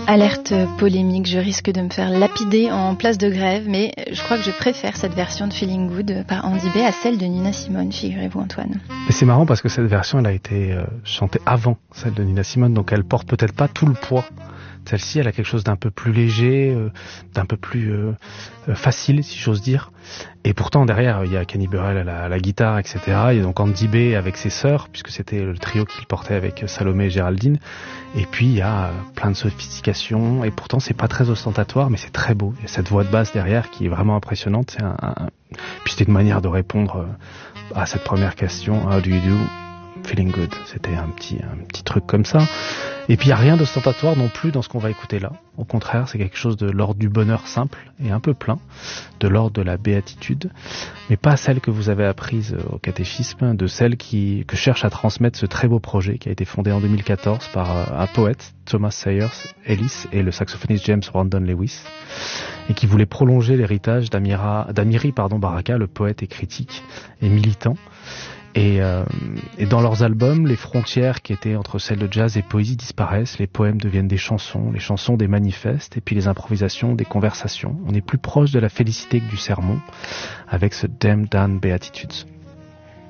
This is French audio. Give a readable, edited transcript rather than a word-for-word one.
Alerte polémique, je risque de me faire lapider en place de grève, mais je crois que je préfère cette version de Feeling Good par Andy B à celle de Nina Simone, figurez-vous Antoine. Et c'est marrant parce que cette version, elle a été chantée avant celle de Nina Simone, donc elle porte peut-être pas tout le poids. Celle-ci, elle a quelque chose d'un peu plus léger, d'un peu plus facile, si j'ose dire. Et pourtant, derrière, il y a Kenny Burrell à la guitare, etc. Il y a donc Andy B avec ses sœurs, puisque c'était le trio qu'il portait avec Salomé et Géraldine. Et puis, il y a plein de sophistication. Et pourtant, c'est pas très ostentatoire, mais c'est très beau. Il y a cette voix de basse derrière qui est vraiment impressionnante. Puis c'était une manière de répondre à cette première question. How do you do? Feeling good. C'était un petit truc comme ça. Et puis il n'y a rien d'ostentatoire non plus dans ce qu'on va écouter là. Au contraire, c'est quelque chose de l'ordre du bonheur simple et un peu plein, de l'ordre de la béatitude, mais pas celle que vous avez apprise au catéchisme, de celle que cherche à transmettre ce très beau projet qui a été fondé en 2014 par un poète, Thomas Sayers Ellis, et le saxophoniste James Brandon Lewis, et qui voulait prolonger l'héritage d'Amiri Baraka, le poète et critique et militant. Et dans leurs albums, les frontières qui étaient entre celles de jazz et poésie disparaissent, les poèmes deviennent des chansons, les chansons des manifestes, et puis les improvisations des conversations. On est plus proche de la félicité que du sermon, avec ce Damn Dan Beatitudes.